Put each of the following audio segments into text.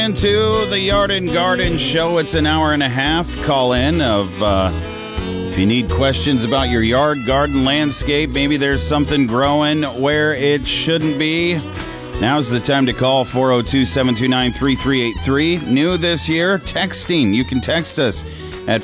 Into the Yard and Garden Show. It's an hour and a half call in of if you need questions about your yard, garden, landscape, maybe there's something growing where it shouldn't be. Now's the time to call 402-729-3383. New this year, texting. You can text us at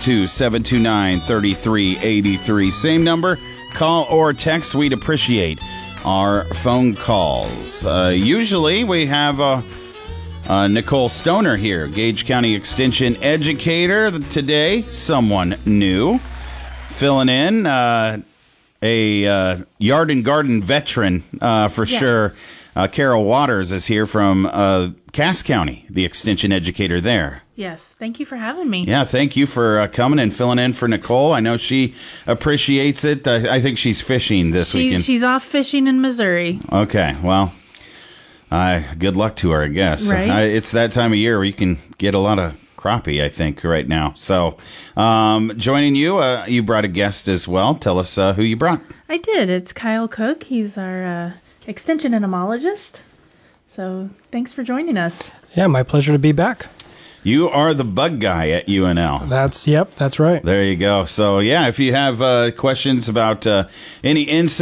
402-729-3383. Same number, call or text. We'd appreciate our phone calls. Usually we have Nicole Stoner here, Gage County Extension educator. Today, someone new. Filling in, a yard and garden veteran for sure. Carol Waters is here from Cass County, the Extension educator there. Yes, thank you for having me. Yeah, thank you for coming and filling in for Nicole. I know she appreciates it. I think she's fishing this weekend. She's off fishing in Missouri. Okay, well, good luck to her, I guess. Right? It's that time of year where you can get a lot of crappie, I think, right now. So, joining you, you brought a guest as well. Tell us who you brought. I did. It's Kyle Cook. He's our extension entomologist. So, thanks for joining us. Yeah, my pleasure to be back. You are the bug guy at UNL. That's right. There you go. So, yeah, if you have questions about any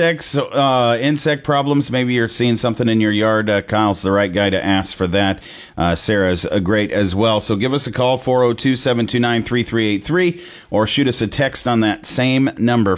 insect problems, maybe you're seeing something in your yard, Kyle's the right guy to ask for that. Sarah's great as well. So give us a call, 402-729-3383, or shoot us a text on that same number,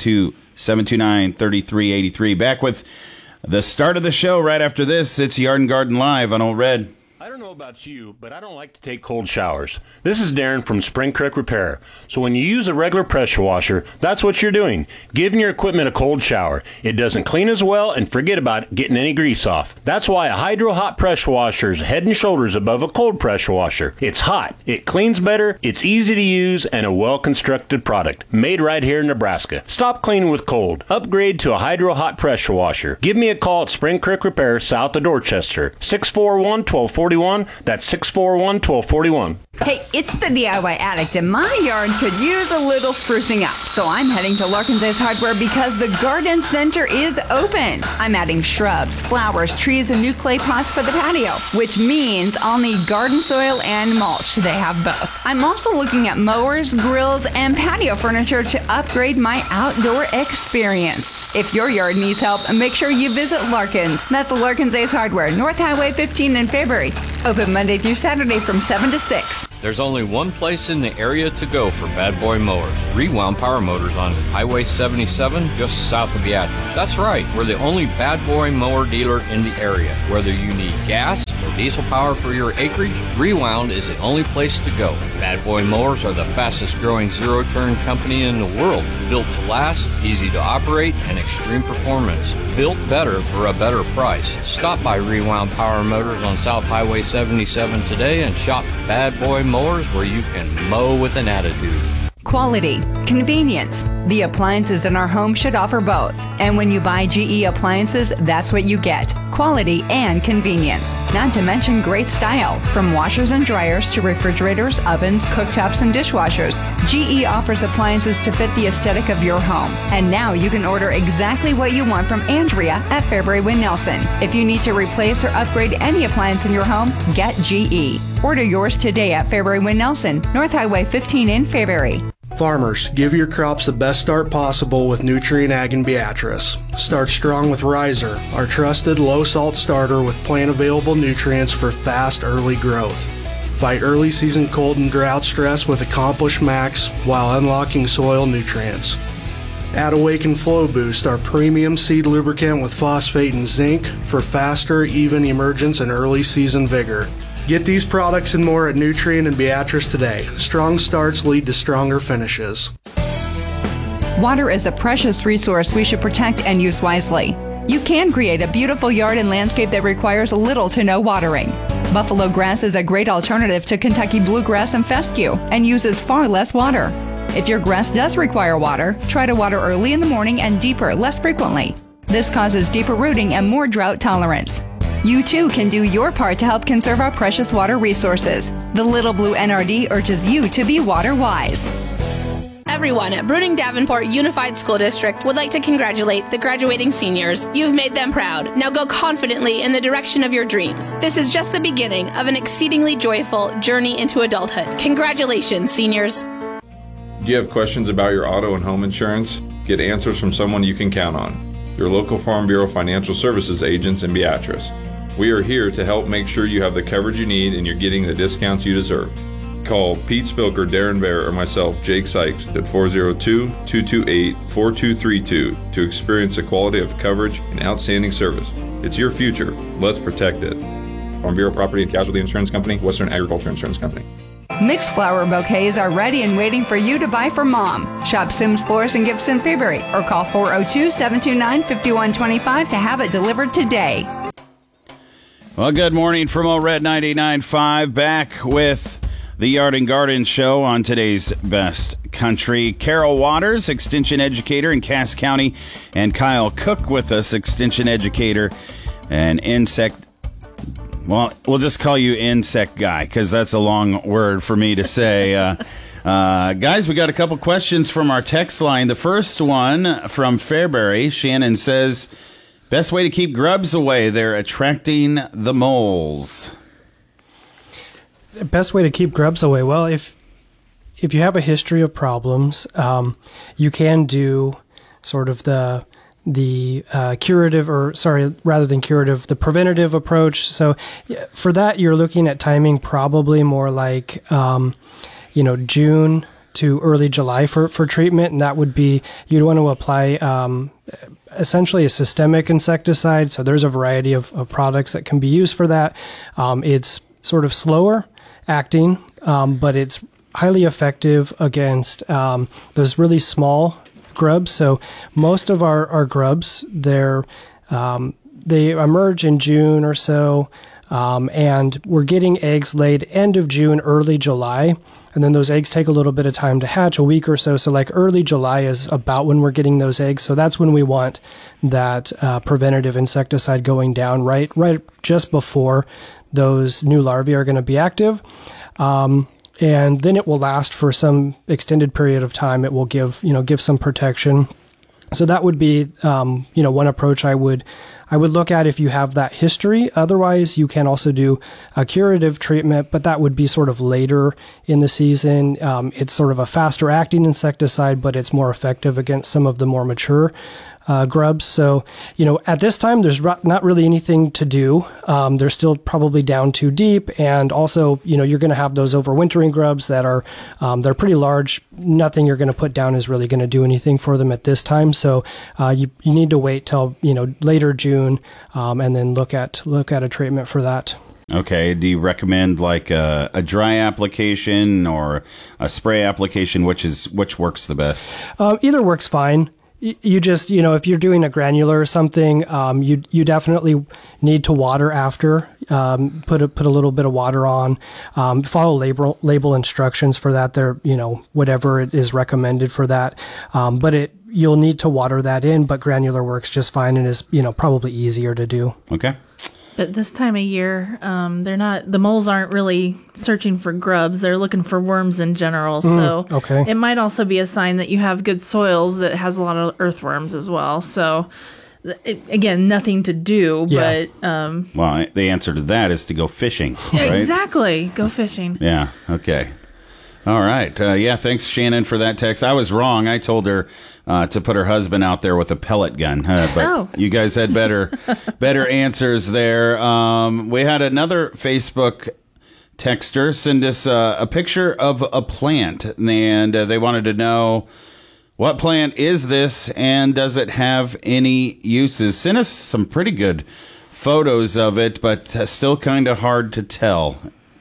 402-729-3383. Back with the start of the show right after this. It's Yard and Garden Live on Old Red. I don't know about you, but I don't like to take cold showers. This is Darren from Spring Creek Repair. So when you use a regular pressure washer, that's what you're doing. Giving your equipment a cold shower. It doesn't clean as well, and forget about getting any grease off. That's why a Hydro Hot pressure washer is head and shoulders above a cold pressure washer. It's hot, it cleans better, it's easy to use, and a well-constructed product. Made right here in Nebraska. Stop cleaning with cold. Upgrade to a Hydro Hot pressure washer. Give me a call at Spring Creek Repair south of Dorchester. 641-1241. That's 641-1241. Hey, it's the DIY Addict, and my yard could use a little sprucing up. So I'm heading to Larkin's Ace Hardware because the garden center is open. I'm adding shrubs, flowers, trees, and new clay pots for the patio, which means I'll need garden soil and mulch. They have both. I'm also looking at mowers, grills, and patio furniture to upgrade my outdoor experience. If your yard needs help, make sure you visit Larkin's. That's Larkin's Ace Hardware, North Highway 15 in Fairbury. Open Monday through Saturday from 7 to 6. There's only one place in the area to go for bad boy mowers. Rewound Power Motors on Highway 77, just south of Beatrice. That's right, we're the only bad boy mower dealer in the area. Whether you need gas or diesel power for your acreage, Rewound is the only place to go. Bad boy mowers are the fastest growing zero-turn company in the world. Built to last, easy to operate, and extreme performance. Built better for a better price. Stop by Rewound Power Motors on South Highway 77 today and shop Bad Boy Mowers where you can mow with an attitude. Quality, convenience. The appliances in our home should offer both. And when you buy GE appliances, that's what you get. Quality and convenience. Not to mention great style. From washers and dryers to refrigerators, ovens, cooktops, and dishwashers, GE offers appliances to fit the aesthetic of your home. And now you can order exactly what you want from Andrea at Fairbury Wynn Nelson. If you need to replace or upgrade any appliance in your home, get GE. Order yours today at Fairbury Wynn Nelson, North Highway 15 in Fairbury. Farmers, give your crops the best start possible with Nutrien Ag in Beatrice. Start strong with Riser, our trusted low-salt starter with plant-available nutrients for fast early growth. Fight early season cold and drought stress with Accomplish Max while unlocking soil nutrients. Add Awaken Flow Boost, our premium seed lubricant with phosphate and zinc for faster, even emergence and early season vigor. Get these products and more at Nutrien and Beatrice today. Strong starts lead to stronger finishes. Water is a precious resource we should protect and use wisely. You can create a beautiful yard and landscape that requires little to no watering. Buffalo grass is a great alternative to Kentucky bluegrass and fescue and uses far less water. If your grass does require water, try to water early in the morning and deeper, less frequently. This causes deeper rooting and more drought tolerance. You too can do your part to help conserve our precious water resources. The Little Blue NRD urges you to be water wise. Everyone at Bruning Davenport Unified School District would like to congratulate the graduating seniors. You've made them proud. Now go confidently in the direction of your dreams. This is just the beginning of an exceedingly joyful journey into adulthood. Congratulations, seniors. Do you have questions about your auto and home insurance? Get answers from someone you can count on. Your local Farm Bureau Financial Services agents in Beatrice. We are here to help make sure you have the coverage you need and you're getting the discounts you deserve. Call Pete Spilker, Darren Bear, or myself, Jake Sykes, at 402-228-4232 to experience the quality of coverage and outstanding service. It's your future. Let's protect it. Farm Bureau Property and Casualty Insurance Company, Western Agriculture Insurance Company. Mixed flower bouquets are ready and waiting for you to buy for Mom. Shop Sims Florist and Gifts in Fairbury or call 402-729-5125 to have it delivered today. Well, good morning from Red 99.5, back with the Yard and Garden Show on today's Best Country. Carol Waters, Extension Educator in Cass County, and Kyle Cook with us, Extension Educator and insect. Well, we'll just call you insect guy because that's a long word for me to say. Guys, we got a couple questions from our text line. The first one from Fairbury. Shannon says, best way to keep grubs away. They're attracting the moles. Best way to keep grubs away. Well, if you have a history of problems, you can do sort of the curative, rather than curative, the preventative approach. So for that, you're looking at timing probably more like, June to early July for treatment. And that would be, you'd want to apply essentially a systemic insecticide. So there's a variety of products that can be used for that. It's sort of slower acting, but it's highly effective against those really small grubs. So most of our grubs, they emerge in June or so, and we're getting eggs laid end of June, early July, and then those eggs take a little bit of time to hatch, a week or so. So like early July is about when we're getting those eggs. So that's when we want that preventative insecticide going down, right just before those new larvae are going to be active. And then it will last for some extended period of time. It will give some protection. So that would be, one approach I would look at if you have that history. Otherwise, you can also do a curative treatment, but that would be sort of later in the season. It's sort of a faster acting insecticide, but it's more effective against some of the more mature grubs. So, at this time, there's not really anything to do. They're still probably down too deep. And also, you're going to have those overwintering grubs that are, they're pretty large. Nothing you're going to put down is really going to do anything for them at this time. So, you need to wait till, later June, and then look at a treatment for that. Okay. Do you recommend like a dry application or a spray application? Which works the best? Either works fine. You just, if you're doing a granular or something, you definitely need to water after. Put a little bit of water on. Follow label instructions for that. They're, whatever it is recommended for that. But you'll need to water that in. But granular works just fine and is, probably easier to do. Okay. But this time of year, the moles aren't really searching for grubs. They're looking for worms in general. So okay. It might also be a sign that you have good soils that has a lot of earthworms as well. So again, nothing to do, yeah. But... well, the answer to that is to go fishing, right? Exactly. Go fishing. Yeah. Okay. All right. Thanks, Shannon, for that text. I was wrong. I told her to put her husband out there with a pellet gun, but you guys had better answers there. We had another Facebook texter send us a picture of a plant, and they wanted to know, what plant is this, and does it have any uses? Send us some pretty good photos of it, but still kind of hard to tell.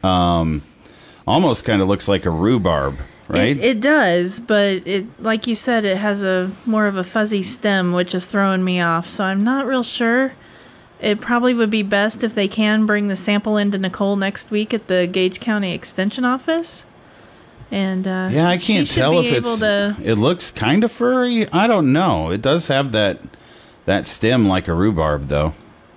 Almost kind of looks like a rhubarb, right? It does, but like you said, it has a more of a fuzzy stem, which is throwing me off. So I'm not real sure. It probably would be best if they can bring the sample into Nicole next week at the Gage County Extension Office. And I can't tell if it looks kind of furry. I don't know. It does have that stem like a rhubarb, though.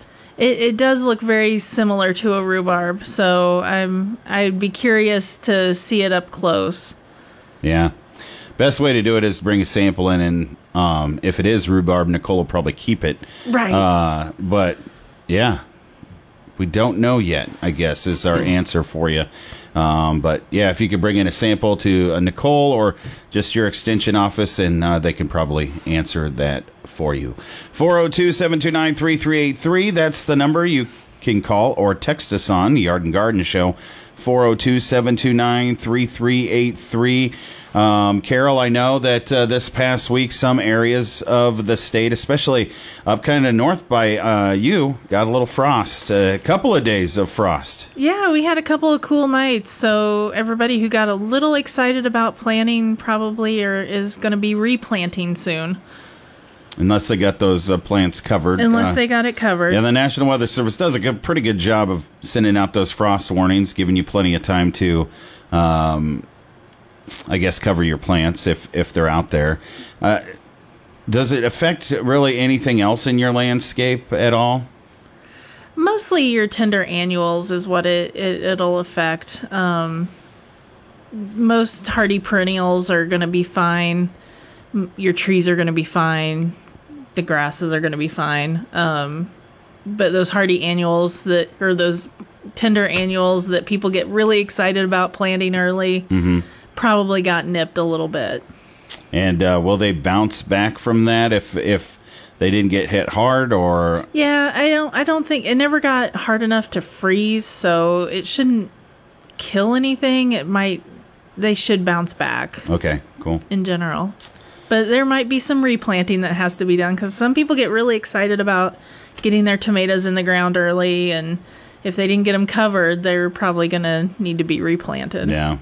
It does look very similar to a rhubarb, so I'd be curious to see it up close. Yeah. best way to do it is to bring a sample in, and if it is rhubarb, Nicole will probably keep it. Right. But yeah, we don't know yet, I guess, is our answer for you. But yeah, if you could bring in a sample to Nicole or just your extension office, and they can probably answer that for you. 402-729-3383. That's the number you can call or text us on, the Yard and Garden Show. 402-729-3383. Carol, I know that this past week some areas of the state, especially up kind of north by you, got a little frost, a couple of days of frost. Yeah, we had a couple of cool nights, so everybody who got a little excited about planting probably is going to be replanting soon. Unless they got those plants covered. Unless they got it covered. Yeah, the National Weather Service does a pretty good job of sending out those frost warnings, giving you plenty of time to, I guess, cover your plants if they're out there. Does it affect really anything else in your landscape at all? Mostly your tender annuals is what it'll affect. Most hardy perennials are going to be fine. Your trees are going to be fine. The grasses are going to be fine. But those hardy annuals those tender annuals that people get really excited about planting early probably got nipped a little bit. And will they bounce back from that if they didn't get hit hard, or? Yeah, I don't think it never got hard enough to freeze, so it shouldn't kill anything. They should bounce back. Okay, cool. In general. But there might be some replanting that has to be done, because some people get really excited about getting their tomatoes in the ground early, and if they didn't get them covered, they're probably going to need to be replanted. Yeah.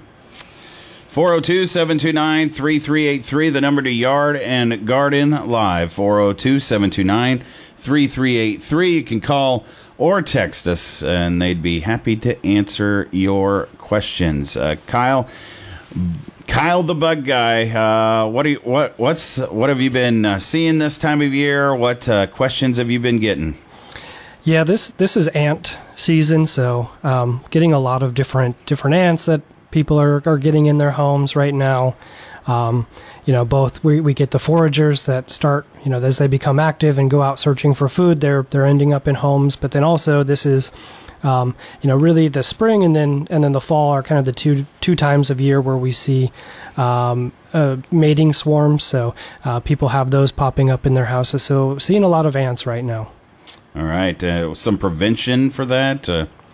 402-729-3383, the number to Yard and Garden Live. 402-729-3383. You can call or text us, and they'd be happy to answer your questions. Kyle the Bug Guy, what have you been seeing this time of year? What questions have you been getting? Yeah, this is ant season, so getting a lot of different ants that people are getting in their homes right now. Both we get the foragers that start, as they become active and go out searching for food, they're ending up in homes. But then also this is really the spring and then the fall are kind of the two times of year where we see mating swarms. So people have those popping up in their houses. So seeing a lot of ants right now. All right. Some prevention for that?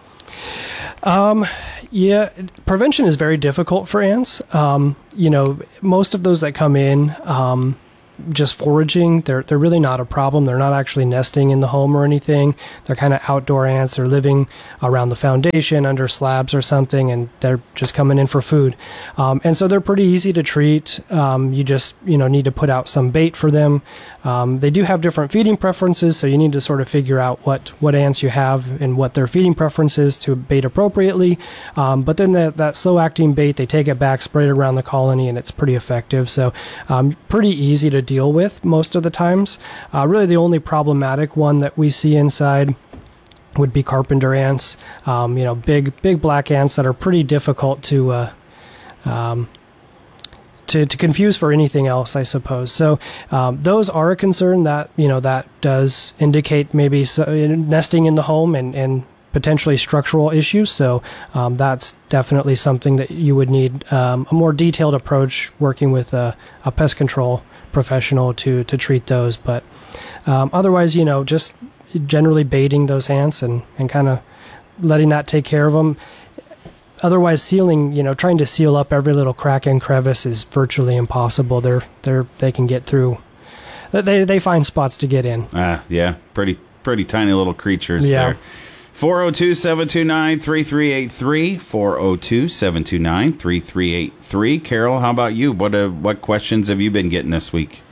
Yeah, prevention is very difficult for ants. Most of those that come in just foraging, they're really not a problem. They're not actually nesting in the home or anything. They're kind of outdoor ants. They're living around the foundation under slabs or something, and they're just coming in for food. And so they're pretty easy to treat. You just need to put out some bait for them. They do have different feeding preferences, so you need to sort of figure out what ants you have and what their feeding preference is to bait appropriately. But then that slow-acting bait, they take it back, spray it around the colony, and it's pretty effective. So pretty easy to deal with most of the times. Really the only problematic one that we see inside would be carpenter ants. Big black ants that are pretty difficult to confuse for anything else, I suppose. So those are a concern that does indicate maybe nesting in the home and potentially structural issues. So that's definitely something that you would need a more detailed approach working with a pest control professional to treat those. But otherwise, just generally baiting those ants and kind of letting that take care of them. Otherwise, sealing, trying to seal up every little crack and crevice is virtually impossible. They can get through. They find spots to get in. Yeah, pretty tiny little creatures there. 402-729-3383. 402-729-3383. Carol, how about you? What questions have you been getting this week?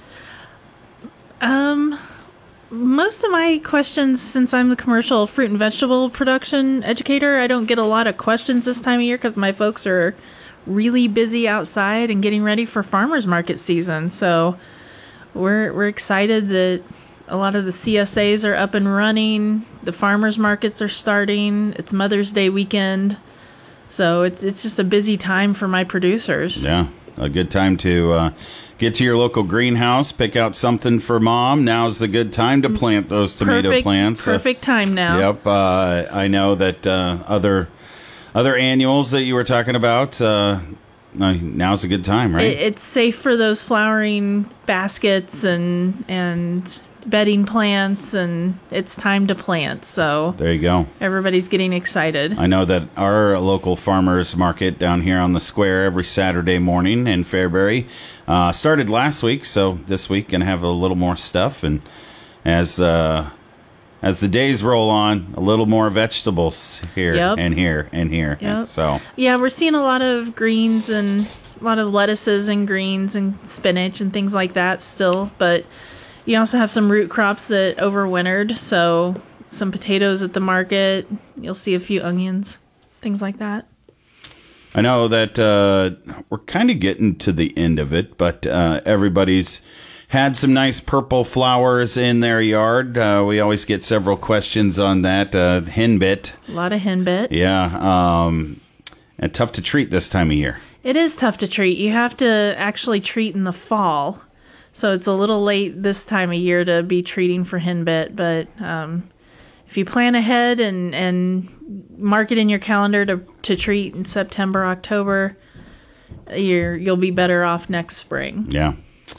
Most of my questions, since I'm the commercial fruit and vegetable production educator, I don't get a lot of questions this time of year because my folks are really busy outside and getting ready for farmers market season. So we're excited that a lot of the CSAs are up and running. The farmers markets are starting. It's Mother's Day weekend. So it's just a busy time for my producers. Yeah. a good time to get to your local greenhouse, pick out something for Mom. Now's the good time to plant those tomato plants. Perfect time now. Yep. I know that other annuals that you were talking about, now's a good time, right? It's safe for those flowering baskets and bedding plants, and it's time to plant. So there you go. Everybody's getting excited. I know that our local farmers market down here on the square every Saturday morning in Fairbury started last week, so this week gonna have a little more stuff, and as the days roll on, a little more vegetables here and here and here. Yep. So yeah, we're seeing a lot of greens and a lot of lettuces and greens and spinach and things like that still, but you also have some root crops that overwintered, so some potatoes at the market. You'll see a few onions, things like that. I know that we're kind of getting to the end of it, but everybody's had some nice purple flowers in their yard. We always get several questions on that. Henbit. A lot of henbit. Yeah. And tough to treat this time of year. It is tough to treat. You have to actually treat in the fall. So it's a little late this time of year to be treating for henbit, but if you plan ahead and mark it in your calendar to treat in September, October, you'll be better off next spring. Yeah.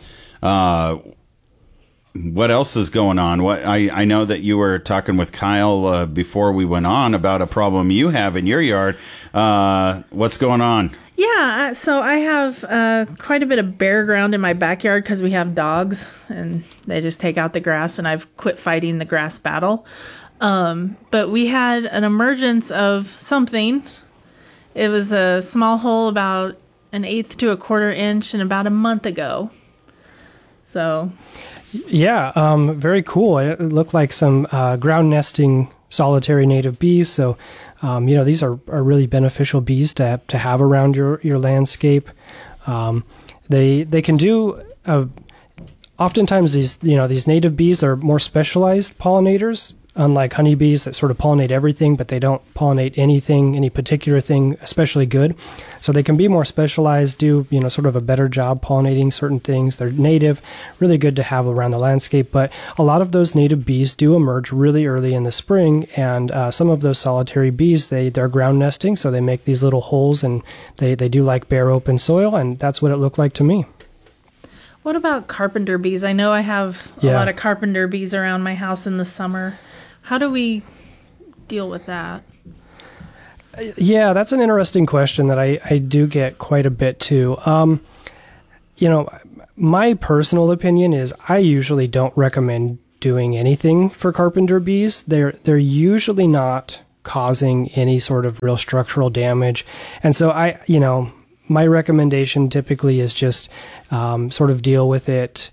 What else is going on? I know that you were talking with Kyle before we went on about a problem you have in your yard. What's going on? Yeah, so I have quite a bit of bare ground in my backyard because we have dogs and they just take out the grass, and I've quit fighting the grass battle. But we had an emergence of something. It was a small hole about 1/8 to 1/4 inch and about a month ago. So, yeah, very cool. It looked like some ground nesting solitary native bees. So, these are really beneficial bees to have around your landscape. They can do. Oftentimes, these native bees are more specialized pollinators, unlike honeybees that sort of pollinate everything, but they don't pollinate any particular thing especially good. So they can be more specialized, do sort of a better job pollinating certain things. They're native, really good to have around the landscape. But a lot of those native bees do emerge really early in the spring, and some of those solitary bees, they're ground nesting, so they make these little holes, and they do like bare open soil, and that's what it looked like to me. What about carpenter bees? I know I have a lot of carpenter bees around my house in the summer. How do we deal with that? Yeah, that's an interesting question that I do get quite a bit too. My personal opinion is I usually don't recommend doing anything for carpenter bees. They're usually not causing any sort of real structural damage. And so my recommendation typically is just sort of deal with it,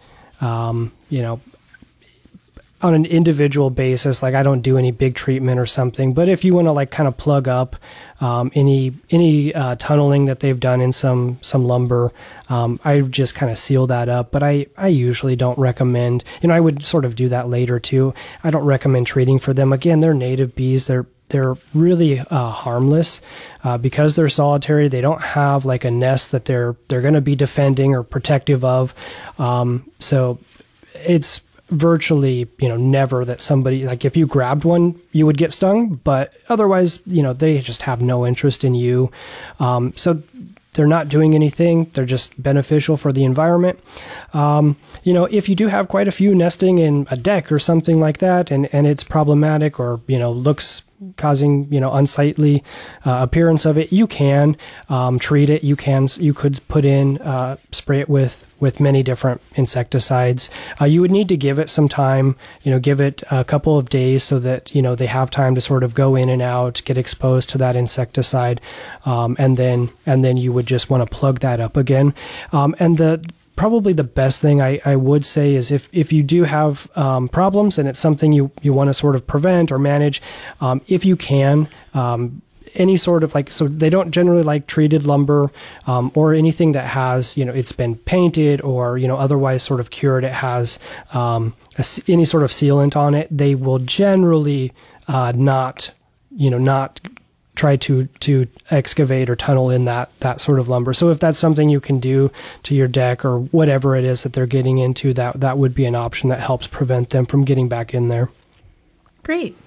on an individual basis. Like, I don't do any big treatment or something, but if you want to like kind of plug up any tunneling that they've done in some lumber, I just kind of seal that up. But I usually don't recommend, I would sort of do that later too. I don't recommend treating for them. Again, they're native bees. They're really harmless because they're solitary. They don't have like a nest that they're going to be defending or protective of. So it's virtually, never that somebody, like if you grabbed one, you would get stung, but otherwise, they just have no interest in you. So they're not doing anything. They're just beneficial for the environment. If you do have quite a few nesting in a deck or something like that, and it's problematic or, looks causing, unsightly appearance of it, you can treat it. You could put in, spray it with many different insecticides. You would need to give it some time, give it a couple of days so that, they have time to sort of go in and out, get exposed to that insecticide. And then you would just want to plug that up again. And probably the best thing I would say is if you do have problems and it's something you want to sort of prevent or manage, if you can, any sort of so they don't generally like treated lumber or anything that has, it's been painted or, otherwise sort of cured. It has any sort of sealant on it. They will generally not try to excavate or tunnel in that sort of lumber. So if that's something you can do to your deck or whatever it is that they're getting into, that would be an option that helps prevent them from getting back in there. Great.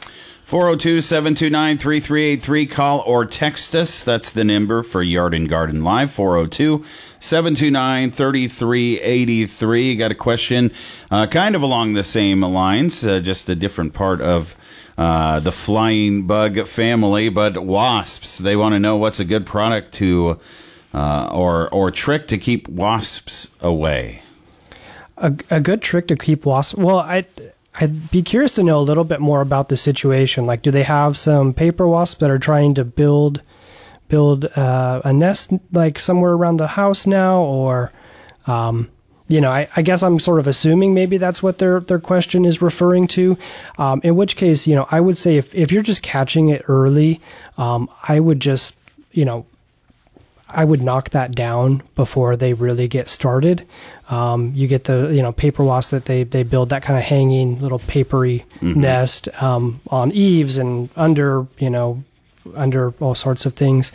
402-729-3383. Call or text us. That's the number for Yard and Garden Live. 402-729-3383. Got a question kind of along the same lines, just a different part of the flying bug family, but wasps. They want to know what's a good product to or trick to keep wasps away. A good trick to keep wasps. Well, I'd be curious to know a little bit more about the situation. Like, do they have some paper wasps that are trying to build a nest like somewhere around the house now, or I guess I'm sort of assuming maybe that's what their question is referring to. In which case, I would say if you're just catching it early, I would just, I would knock that down before they really get started. You get the, paper wasps that they build, that kind of hanging little papery nest on eaves and under all sorts of things.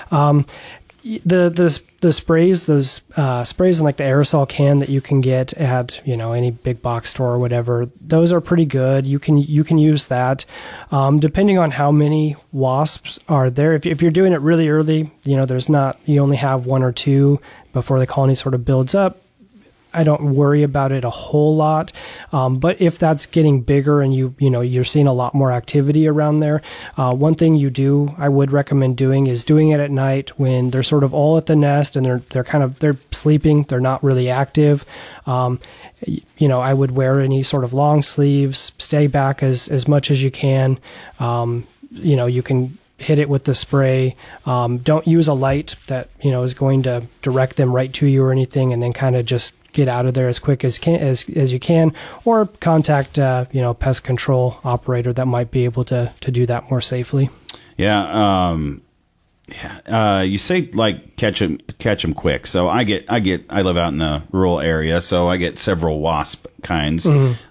The sprays, those sprays in like the aerosol can that you can get at any big box store or whatever, those are pretty good. You can use that depending on how many wasps are there. If you're doing it really early, you only have one or two before the colony sort of builds up. I don't worry about it a whole lot. But if that's getting bigger and you're seeing a lot more activity around there, one thing I would recommend doing is doing it at night when they're sort of all at the nest and they're sleeping. They're not really active. I would wear any sort of long sleeves, stay back as much as you can. You can hit it with the spray. Don't use a light that, is going to direct them right to you or anything, and then kind of just get out of there as quick as you can, or contact pest control operator that might be able to do that more safely. Yeah. You say like catch them quick. So I live out in the rural area, so I get several wasp kinds.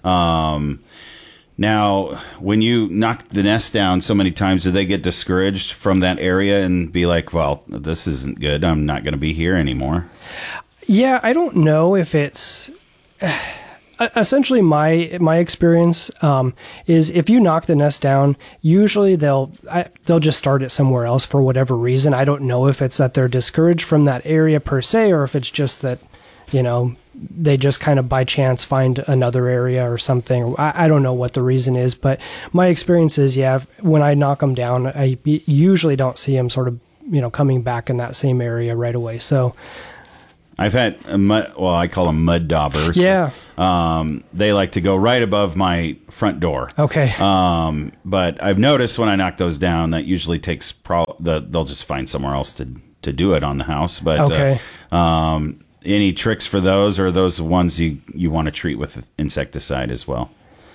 Now, when you knock the nest down so many times, do they get discouraged from that area and be like, well, this isn't good, I'm not going to be here anymore? Yeah, I don't know if it's essentially my experience is if you knock the nest down, usually they'll just start it somewhere else for whatever reason. I don't know if it's that they're discouraged from that area per se, or if it's just that they just kind of by chance find another area or something. I don't know what the reason is, but my experience is, when I knock them down, I usually don't see them sort of coming back in that same area right away. So I've had I call them mud daubers. Yeah. They like to go right above my front door. Okay. But I've noticed when I knock those down, that usually takes they'll just find somewhere else to do it on the house. But okay. Any tricks for those, or are those ones you want to treat with insecticide as well?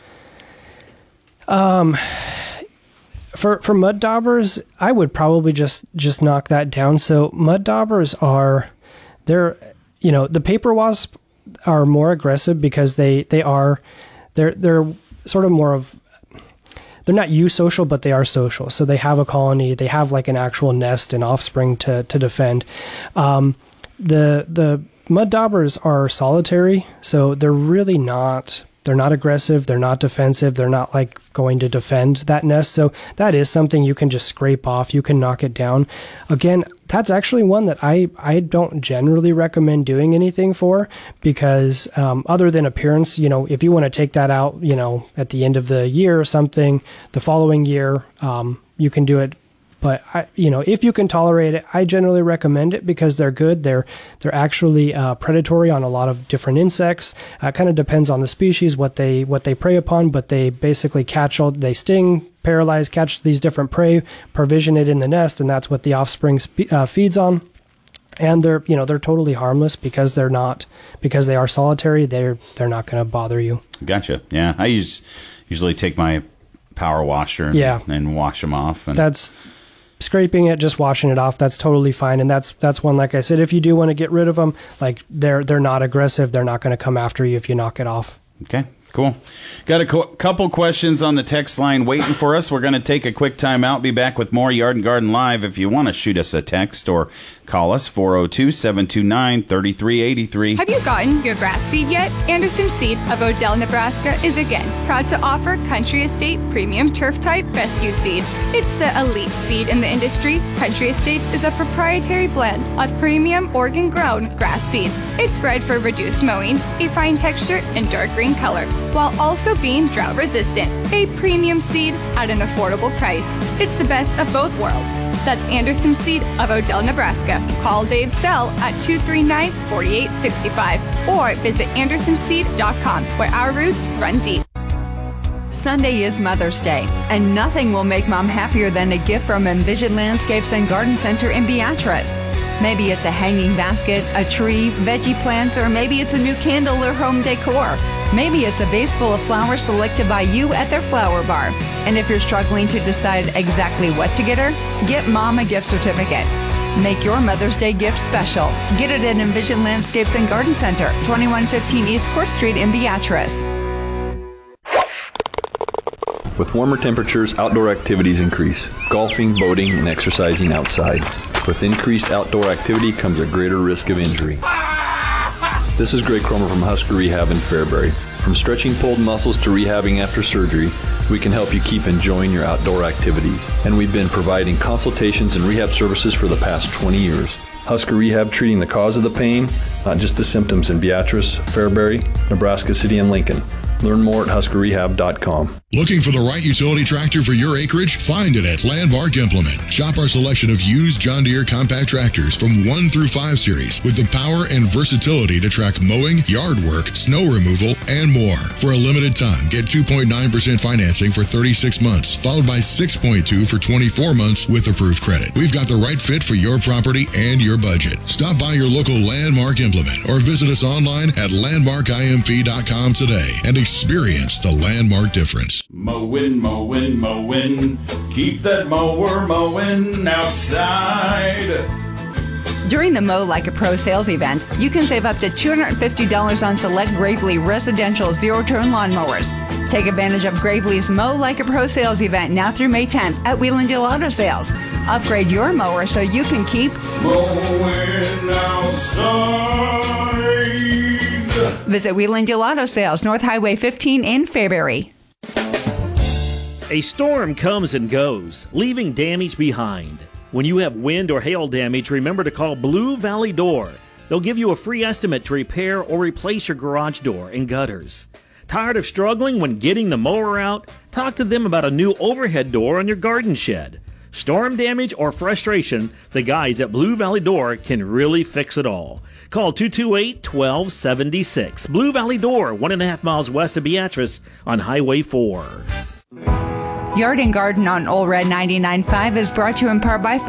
For mud daubers, I would probably just knock that down. So mud daubers the paper wasp are more aggressive because they're sort of more of, they're not eusocial, but they are social. So they have a colony, they have like an actual nest and offspring to defend. The mud daubers are solitary, so they're really not. They're not aggressive. They're not defensive. They're not like going to defend that nest. So that is something you can just scrape off. You can knock it down. Again, that's actually one that I don't generally recommend doing anything for, because other than appearance, if you want to take that out, at the end of the year or something, the following year, you can do it. But if you can tolerate it, I generally recommend it because they're good. They're actually predatory on a lot of different insects. It kind of depends on the species, what they prey upon, but they basically they sting, paralyze, catch these different prey, provision it in the nest, and that's what the offspring feeds on. And they're totally harmless because they are solitary. They're not going to bother you. Gotcha. Yeah, I usually take my power washer and wash them off. And that's scraping it, just washing it off. That's totally fine. And that's one, like I said, if you do want to get rid of them, like they're not aggressive. They're not going to come after you if you knock it off. Okay. Cool. Got a couple questions on the text line waiting for us. We're going to take a quick time out. Be back with more Yard and Garden Live. If you want to shoot us a text or call us, 402-729-3383. Have you gotten your grass seed yet? Anderson Seed of Odell, Nebraska is again proud to offer Country Estate Premium Turf Type Rescue Seed. It's the elite seed in the industry. Country Estates is a proprietary blend of premium Oregon-grown grass seed. It's bred for reduced mowing, a fine texture, and dark green color, while also being drought resistant. A premium seed at an affordable price. It's the best of both worlds. That's Anderson Seed of Odell, Nebraska. Call Dave Sell at 239-4865 or visit andersonseed.com, where our roots run deep. Sunday is Mother's Day, and nothing will make Mom happier than a gift from Envision Landscapes and Garden Center in Beatrice. Maybe it's a hanging basket, a tree, veggie plants, or maybe it's a new candle or home decor. Maybe it's a vase full of flowers selected by you at their flower bar. And if you're struggling to decide exactly what to get her, get Mom a gift certificate. Make your Mother's Day gift special. Get it at Envision Landscapes and Garden Center, 2115 East Court Street in Beatrice. With warmer temperatures, outdoor activities increase. Golfing, boating, and exercising outside. With increased outdoor activity comes a greater risk of injury. This is Greg Cromer from Husker Rehab in Fairbury. From stretching pulled muscles to rehabbing after surgery, we can help you keep enjoying your outdoor activities. And we've been providing consultations and rehab services for the past 20 years. Husker Rehab treating the cause of the pain, not just the symptoms, in Beatrice, Fairbury, Nebraska City, and Lincoln. Learn more at huskerrehab.com. Looking for the right utility tractor for your acreage? Find it at Landmark Implement. Shop our selection of used John Deere compact tractors from 1 through 5 series with the power and versatility to track mowing, yard work, snow removal, and more. For a limited time, get 2.9% financing for 36 months, followed by 6.2% for 24 months with approved credit. We've got the right fit for your property and your budget. Stop by your local Landmark Implement or visit us online at landmarkimp.com today and experience the Landmark difference. Mowing, mowing, mowing. Keep that mower mowing outside. During the Mow Like a Pro sales event, you can save up to $250 on select Gravely residential zero-turn lawnmowers. Take advantage of Gravely's Mow Like a Pro sales event now through May 10th at Wheel and Deal Auto Sales. Upgrade your mower so you can keep mowing outside. Visit Wheel and Deal Auto Sales, North Highway 15 in Fairbury. A storm comes and goes, leaving damage behind. When you have wind or hail damage, remember to call Blue Valley Door. They'll give you a free estimate to repair or replace your garage door and gutters. Tired of struggling when getting the mower out? Talk to them about a new overhead door on your garden shed. Storm damage or frustration, the guys at Blue Valley Door can really fix it all. Call 228-1276. Blue Valley Door, 1.5 miles west of Beatrice on Highway 4. Yard and Garden on Old Red 99.5 is brought to you in part by